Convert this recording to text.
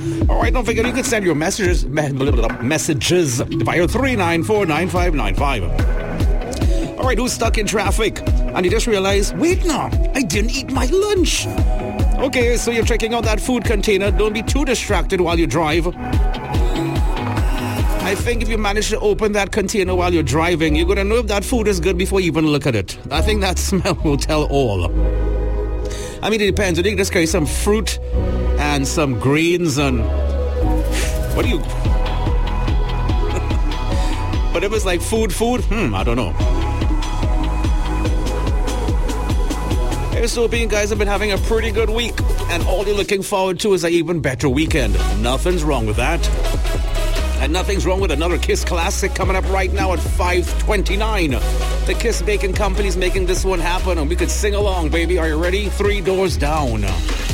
All right, don't forget you can send your messages via 3949595. All right, who's stuck in traffic and you just realize, wait now, I didn't eat my lunch. Okay, so you're checking out that food container. Don't be too distracted while you drive. I think if you manage to open that container while you're driving, you're going to know if that food is good before you even look at it. I think that smell will tell all. I mean, it depends. You can just carry some fruit and some grains and... What do you... But if it's like food, I don't know. Here's hoping you guys have been having a pretty good week, and all you're looking forward to is an even better weekend. Nothing's wrong with that. And nothing's wrong with another Kiss classic coming up right now at 5:29. The Kiss Baking Company's making this one happen, and we could sing along, baby. Are you ready? 3 Doors Down.